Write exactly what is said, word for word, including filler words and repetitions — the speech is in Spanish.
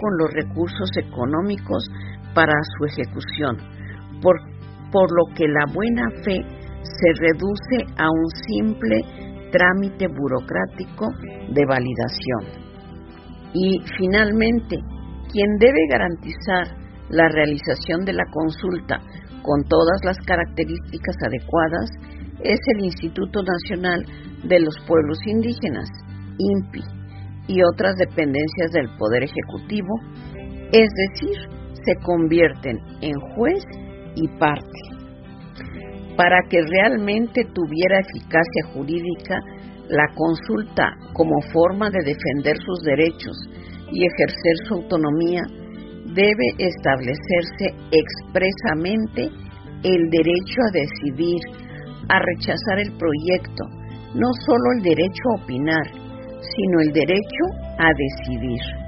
con los recursos económicos para su ejecución, por, por lo que la buena fe se reduce a un simple trámite burocrático de validación. Y finalmente, quien debe garantizar la realización de la consulta con todas las características adecuadas es el Instituto Nacional de los Pueblos Indígenas, I N P I, y otras dependencias del Poder Ejecutivo, es decir, se convierten en juez y parte. Para que realmente tuviera eficacia jurídica, la consulta como forma de defender sus derechos y ejercer su autonomía debe establecerse expresamente el derecho a decidir, a rechazar el proyecto, no solo el derecho a opinar, sino el derecho a decidir.